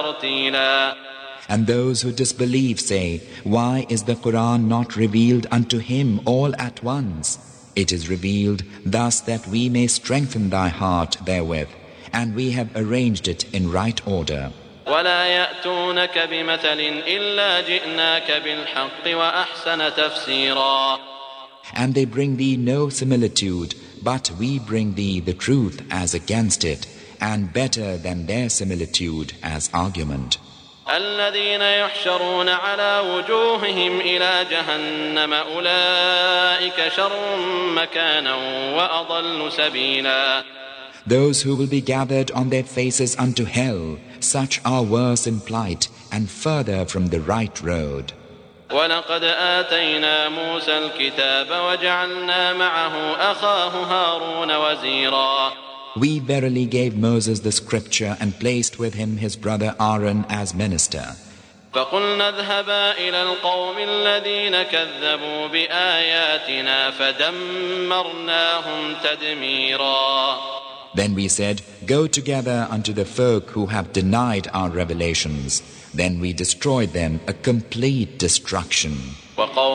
ترتيلا. And those who disbelieve say, why is the Quran not revealed unto him all at once? It is revealed thus that we may strengthen thy heart therewith, and we have arranged it in right order. ولا يأتونك بمثل إلا جئناك بالحق وأحسن تفسيرا. And they bring thee no similitude, but we bring thee the truth as against it, and better than their similitude as argument. الذين يحشرون على وجوههم إلى جهنم أولئك شر مكانا وأضل سبيلا. Those who will be gathered on their faces unto hell, such are worse in plight and further from the right road. ولقد آتينا موسى الكتاب وجعلنا معه أخاه هارون وزيرا. We verily gave Moses the scripture and placed with him his brother Aaron as minister. فقلنا اذهبا إلى القوم الذين كذبوا بآياتنا فدمرناهم تدميرا. Then we said, go together unto the folk who have denied our revelations. Then we destroyed them a complete destruction.